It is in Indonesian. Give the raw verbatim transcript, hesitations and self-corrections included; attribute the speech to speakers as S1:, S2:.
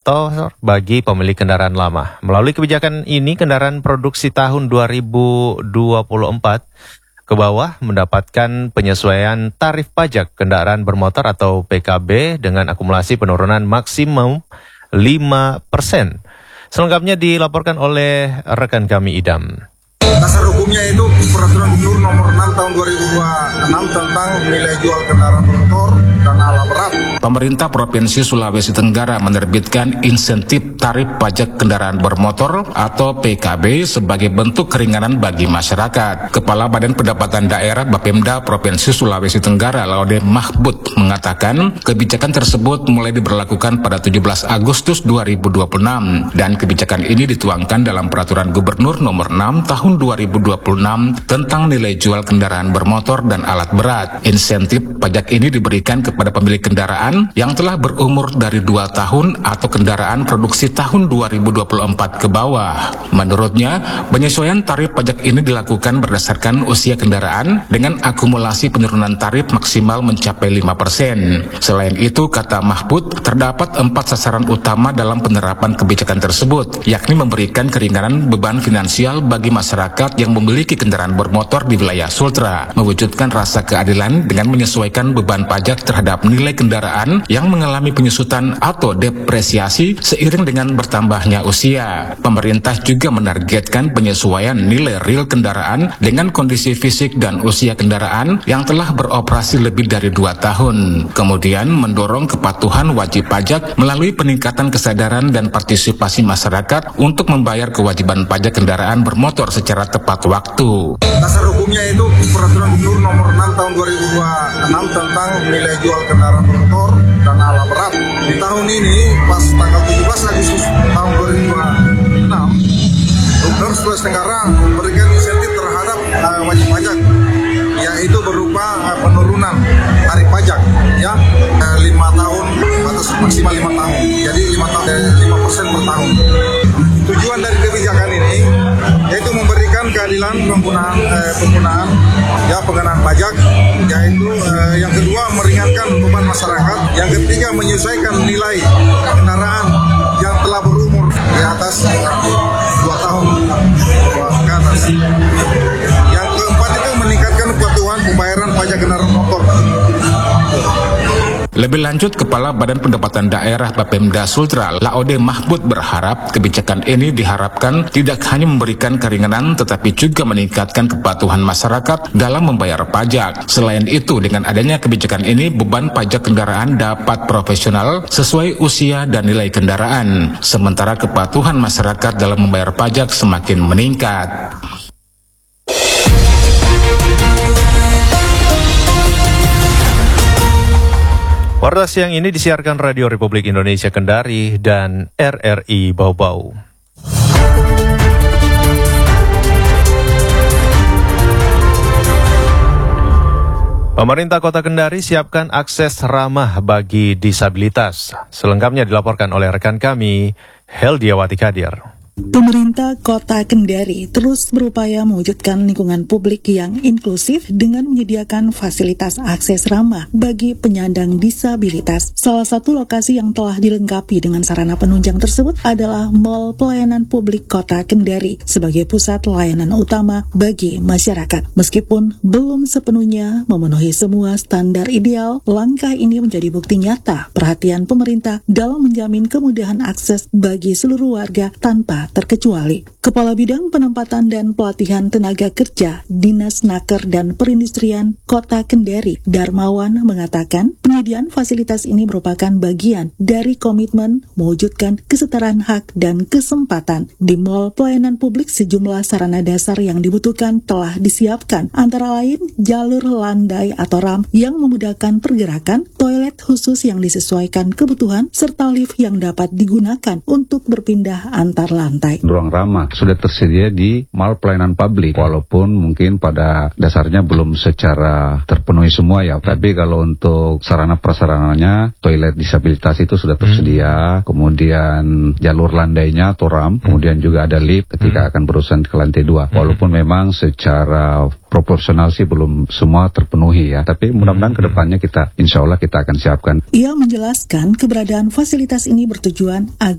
S1: motor bagi pemilik kendaraan lama. Melalui kebijakan ini, kendaraan produksi tahun dua ribu dua puluh empat ke bawah mendapatkan penyesuaian tarif pajak kendaraan bermotor atau P K B dengan akumulasi penurunan maksimum lima persen. Selengkapnya dilaporkan oleh rekan kami Idam.
S2: Dasar hukumnya itu Peraturan Gubernur Nomor enam Tahun dua ribu dua puluh enam tentang nilai jual kendaraan bermotor dan alat berat.
S3: Pemerintah Provinsi Sulawesi Tenggara menerbitkan insentif tarif pajak kendaraan bermotor atau P K B sebagai bentuk keringanan bagi masyarakat. Kepala Badan Pendapatan Daerah Bapemda Provinsi Sulawesi Tenggara Laude Mahbud mengatakan kebijakan tersebut mulai diberlakukan pada tujuh belas Agustus dua ribu dua puluh enam dan kebijakan ini dituangkan dalam Peraturan Gubernur Nomor enam Tahun dua ribu dua puluh enam tentang nilai jual kendaraan bermotor dan alat berat. Insentif pajak ini diberikan kepada pemilik kendaraan yang telah berumur dari dua tahun atau kendaraan produksi tahun dua ribu dua puluh empat ke bawah. Menurutnya, penyesuaian tarif pajak ini dilakukan berdasarkan usia kendaraan dengan akumulasi penurunan tarif maksimal mencapai lima persen. Selain itu, kata Mahfud, terdapat empat sasaran utama dalam penerapan kebijakan tersebut, yakni memberikan keringanan beban finansial bagi masyarakat yang memiliki kendaraan bermotor di wilayah Sultra, mewujudkan rasa keadilan dengan menyesuaikan beban pajak terhadap nilai kendaraan yang mengalami penyusutan atau depresiasi seiring dengan bertambahnya usia. Pemerintah juga menargetkan penyesuaian nilai real kendaraan dengan kondisi fisik dan usia kendaraan yang telah beroperasi lebih dari dua tahun. Kemudian mendorong kepatuhan wajib pajak melalui peningkatan kesadaran dan partisipasi masyarakat untuk membayar kewajiban pajak kendaraan bermotor secara tepat waktu.
S2: Dasar hukumnya itu Peraturan Gubernur Nomor enam Tahun dua ribu dua puluh enam tentang nilai jual kendaraan bermotor dan alat berat. Di tahun ini, pas tanggal tujuh belas Agustus tahun dua ribu dua puluh enam, Gubernur Sulawesi Tenggara memberikan insentif terhadap uh, wajib pajak, yaitu berupa uh, penurunan tarif pajak, ya uh, lima tahun batas maksimal lima tahun, jadi lima tahun lima persen per tahun. Tujuan dari kebijakan ini yaitu memberikan keadilan penggunaan eh, penggunaan ya pengenaan pajak, yaitu eh, yang kedua meringankan beban masyarakat, yang ketiga menyesuaikan nilai kendaraan yang telah berumur di atas dua tahun ke atas. Yang keempat itu meningkatkan kepatuhan pembayaran pajak kendaraan motor.
S3: Lebih lanjut, Kepala Badan Pendapatan Daerah Bapemda Sultra Laude Mahbud berharap kebijakan ini diharapkan tidak hanya memberikan keringanan tetapi juga meningkatkan kepatuhan masyarakat dalam membayar pajak. Selain itu, dengan adanya kebijakan ini beban pajak kendaraan dapat profesional sesuai usia dan nilai kendaraan, sementara kepatuhan masyarakat dalam membayar pajak semakin meningkat.
S1: Warta siang ini disiarkan Radio Republik Indonesia Kendari dan R R I Bau-Bau. Pemerintah Kota Kendari siapkan akses ramah bagi disabilitas. Selengkapnya dilaporkan oleh rekan kami, Heldiawati Kadir.
S4: Pemerintah Kota Kendari terus berupaya mewujudkan lingkungan publik yang inklusif dengan menyediakan fasilitas akses ramah bagi penyandang disabilitas. Salah satu lokasi yang telah dilengkapi dengan sarana penunjang tersebut adalah Mall Pelayanan Publik Kota Kendari sebagai pusat layanan utama bagi masyarakat. Meskipun belum sepenuhnya memenuhi semua standar ideal, langkah ini menjadi bukti nyata perhatian pemerintah dalam menjamin kemudahan akses bagi seluruh warga tanpa terkecuali. Kepala Bidang Penempatan dan Pelatihan Tenaga Kerja Dinas Naker dan Perindustrian Kota Kendari, Darmawan, mengatakan penyediaan fasilitas ini merupakan bagian dari komitmen mewujudkan kesetaraan hak dan kesempatan. Di Mall Pelayanan Publik, sejumlah sarana dasar yang dibutuhkan telah disiapkan, antara lain jalur landai atau ram yang memudahkan pergerakan, toilet khusus yang disesuaikan kebutuhan, serta lift yang dapat digunakan untuk berpindah antar lantai.
S5: Ruang ramah sudah tersedia di Mall Pelayanan Publik, walaupun mungkin pada dasarnya belum secara terpenuhi semua ya. Tapi kalau untuk sarana prasarananya, toilet disabilitas itu sudah tersedia, hmm. kemudian jalur landainya atau ram, hmm. kemudian juga ada lift ketika hmm. akan berurusan ke lantai dua. Walaupun memang secara proporsional sih belum semua terpenuhi ya. Tapi mudah-mudahan hmm. kedepannya kita, insya Allah kita akan siapkan.
S4: Ia menjelaskan keberadaan fasilitas ini bertujuan agar